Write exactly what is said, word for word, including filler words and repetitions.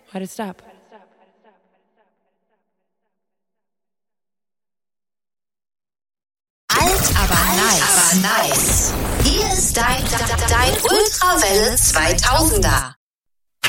Why'd it stop? Alt, aber nice. aber nice. Hier ist dein, dein Ultrawelle zweitausender.